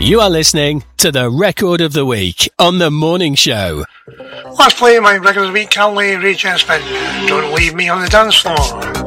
You are listening to the Record of the Week on The Morning Show. Let's play my Record of the Week, Can't Leave Ray J. Don't Leave Me on the Dance Floor.